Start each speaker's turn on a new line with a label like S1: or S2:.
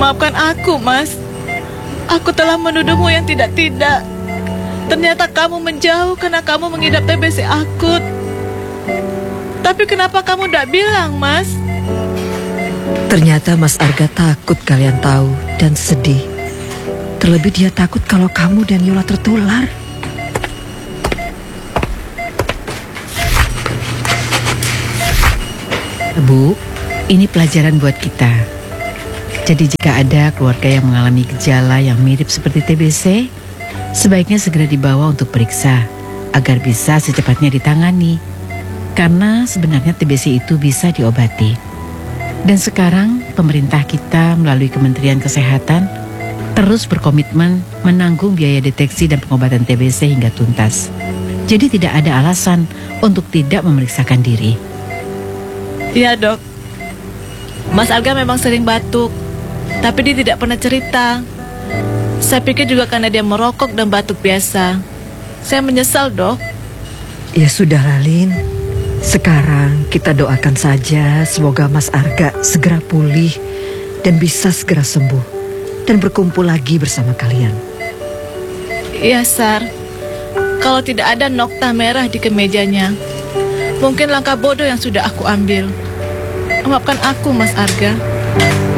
S1: Maafkan aku, Mas. Aku telah menuduhmu yang tidak-tidak. Ternyata kamu menjauh karena kamu mengidap TBC akut. Tapi kenapa kamu tidak bilang, Mas?
S2: Ternyata Mas Arga takut kalian tahu dan sedih. Terlebih dia takut kalau kamu dan Yola tertular.
S3: Bu, ini pelajaran buat kita. Jadi jika ada keluarga yang mengalami gejala yang mirip seperti TBC, sebaiknya segera dibawa untuk periksa agar bisa secepatnya ditangani. Karena sebenarnya TBC itu bisa diobati. Dan sekarang pemerintah kita melalui Kementerian Kesehatan terus berkomitmen menanggung biaya deteksi dan pengobatan TBC hingga tuntas. Jadi tidak ada alasan untuk tidak memeriksakan diri.
S1: Iya, Dok. Mas Arga memang sering batuk, tapi dia tidak pernah cerita. Saya pikir juga karena dia merokok dan batuk biasa. Saya menyesal, Dok.
S2: Ya sudah, Lin. Sekarang kita doakan saja semoga Mas Arga segera pulih dan bisa segera sembuh dan berkumpul lagi bersama kalian.
S1: Iya, Sar. Kalau tidak ada nokta merah di kemejanya, mungkin langkah bodoh yang sudah aku ambil. Maafkan aku, Mas Arga.